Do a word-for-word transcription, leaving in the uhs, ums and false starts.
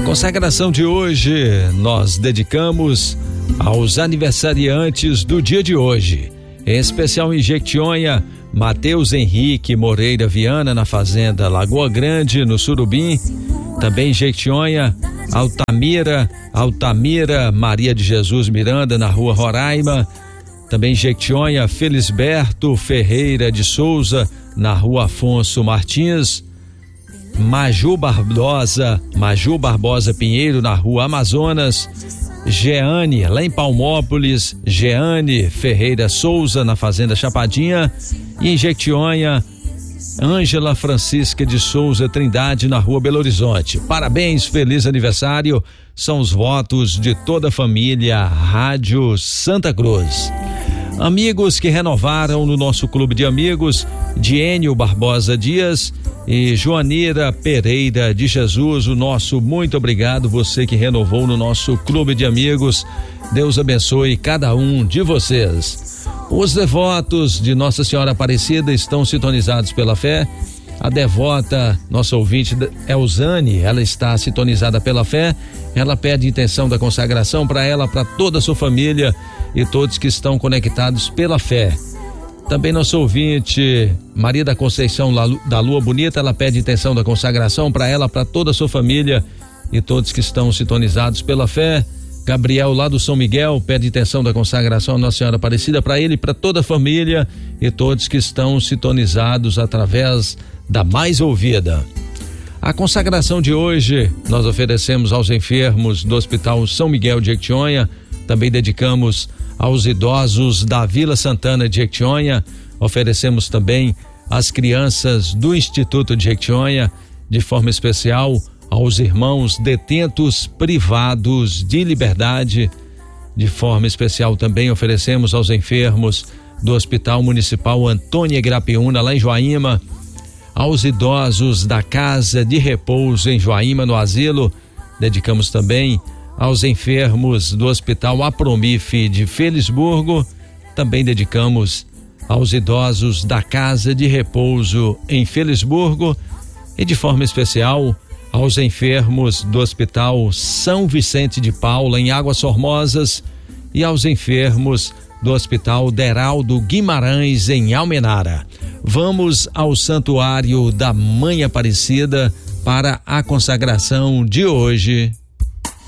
Consagração de hoje nós dedicamos aos aniversariantes do dia de hoje, em especial em Jequitinhonha, Mateus Henrique Moreira Viana, na fazenda Lagoa Grande, no Surubim. Também em Jequitinhonha, Altamira, Altamira Maria de Jesus Miranda, na rua Roraima. Também em Jequitinhonha, Felisberto Ferreira de Souza, na rua Afonso Martins. Maju Barbosa, Maju Barbosa Pinheiro, na rua Amazonas. Jeane, lá em Palmópolis, Jeane Ferreira Souza, na fazenda Chapadinha. E em Jequitinhonha, Ângela Francisca de Souza Trindade, na rua Belo Horizonte. Parabéns, feliz aniversário, são os votos de toda a família Rádio Santa Cruz. Amigos que renovaram no nosso clube de amigos, Diênio Barbosa Dias e Joanira Pereira de Jesus, o nosso muito obrigado, você que renovou no nosso clube de amigos. Deus abençoe cada um de vocês. Os devotos de Nossa Senhora Aparecida estão sintonizados pela fé. A devota, nossa ouvinte Elzane, ela está sintonizada pela fé. Ela pede intenção da consagração para ela, para toda a sua família e todos que estão conectados pela fé. Também nosso ouvinte Maria da Conceição da Lua Bonita, ela pede intenção da consagração para ela, para toda a sua família e todos que estão sintonizados pela fé. Gabriel, lá do São Miguel, pede intenção da consagração à Nossa Senhora Aparecida para ele, para toda a família e todos que estão sintonizados através da Mais Ouvida. A consagração de hoje nós oferecemos aos enfermos do Hospital São Miguel de Jequitinhonha. Também dedicamos aos idosos da Vila Santana de Jequitinhonha. Oferecemos também às crianças do Instituto de Jequitinhonha, de forma especial aos irmãos detentos privados de liberdade. De forma especial também oferecemos aos enfermos do Hospital Municipal Antônia Grapiúna, lá em Joaíma, aos idosos da Casa de Repouso em Joaíma, no asilo. Dedicamos também aos enfermos do Hospital Apromif de Felisburgo. Também dedicamos aos idosos da Casa de Repouso em Felisburgo e de forma especial aos enfermos do Hospital São Vicente de Paula em Águas Formosas e aos enfermos do Hospital Deraldo Guimarães em Almenara. Vamos ao Santuário da Mãe Aparecida para a consagração de hoje.